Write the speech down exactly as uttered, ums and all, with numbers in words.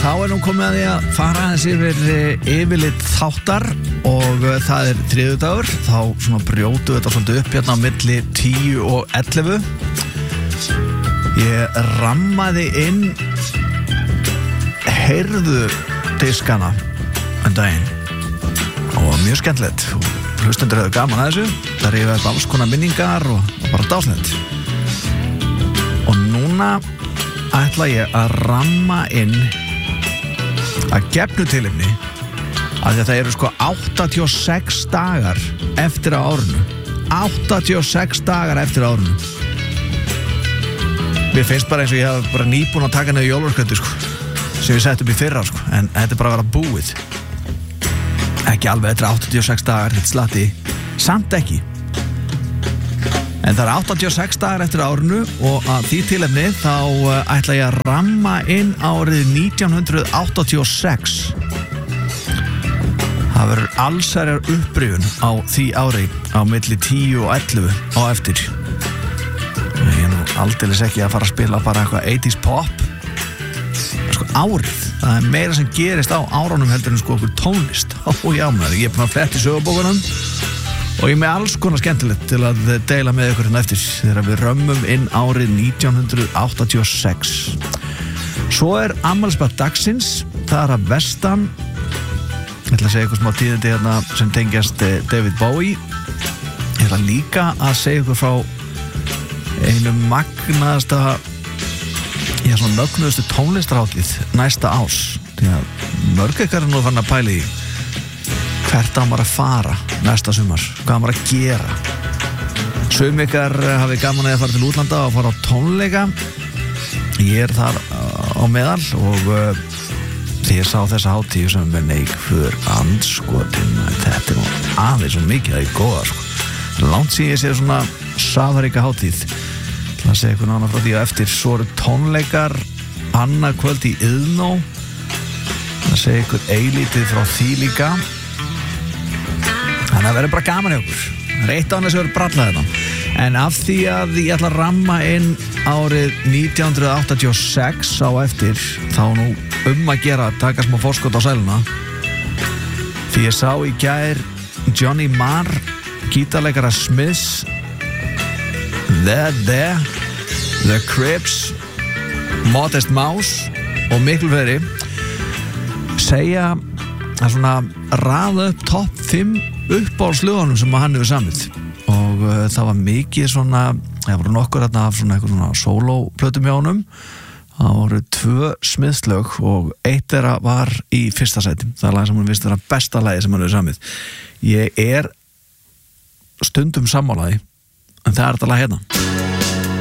þá er nú komið að því að fara aðeins yfir yfirlit þáttar og það er þriðjudagur, þá svona brjótu þetta svolítið upp hérna á milli tíu og ellefu. Ég rammaði inn heyrðu diskana en daginn og mjög skemmtilegt. Hlustendur hefur gaman að þessu, það er yfir alls konar minningar og, og bara dáslegt. Og núna ætla ég að ramma inn að gefnu tilefni að það eru sko áttatíu og sex dagar eftir á árinu. áttatíu og sex dagar eftir á árinu. Mér finnst bara eins og ég hef bara nýbúin að taka niður jólaskauti sko, sem ég sett upp í fyrra sko, en þetta er bara að vera búið. Ekki alveg, þetta er áttatíu og sex dagar, þetta slatti, samt ekki. En það er áttatíu og sex dagar eftir árinu og að því tilefni þá ætla ég að ramma inn árið nítján hundruð áttatíu og sex. Það verður allsherjar upprifjun á því ári á milli tíu og ellefu á eftir. Ég er nú aldeilis ekki að fara að spila bara eitthvað eighties pop. Sko árið, það er meira sem gerist á árunum heldur en sko okkur tónlist. Ó já maður, ég er búin að fletta í sögubókunum og ég er með alls konar skemmtilegt til að deila með ykkur hérna eftir þegar við römmum inn árið nítján hundruð áttatíu og sex. Svo er afmælisbarn dagsins, það er að vestan. Ég ætla að segja ykkur smá tíðindi hérna sem tengjast David Bowie. Ég ætla líka að segja ykkur frá einu magnaðasta, já svona mögnuðustu tónlistarhátíð næsta árs. Því að mörg ykkar er nú fann að pæla í hvert á maður að fara næsta sumar, hvað maður að gera. Sum ykkar hafi gaman að fara til útlanda og fara á tónleika. Ég er þar á meðal og uh, því ég sá þessa hátíð sem er neik fyrir andskotin. Þetta er nú aðeins svo mikið að ég góða sko. Langt síðan ég sé svona safaríka hátíð. Það sé ykkur nána frá því að eftir svo eru tónleikar annað kvöld í Iðnó. Það sé ykkur eilítið frá því líka. Þannig að það verður bara gaman í okkur. Það er eitt án þess að verður brallað þetta. En af því að ég ætla að ramma inn árið nítján hundruð áttatíu og sex á eftir, þá nú um að gera að taka smá forskot á sæluna. Því ég sá í gær Johnny Marr, gítarleikara Smiths, The The, The Crips, Modest Mouse og miklu fleiri segja að svona raða upp topp fimm uppáhaldslögunum sem hann hefur samið og uh, það var mikið svona, það voru nokkur hérna af svona eitthvað svona sólóplötum hjá honum. Það voru tvö Smiths-lög og eitt þeirra var í fyrsta sæti. Það er lag sem hann vist vera besta lagi sem hann hefur samið. Ég er stundum sammálaði, en það er þetta lag hérna.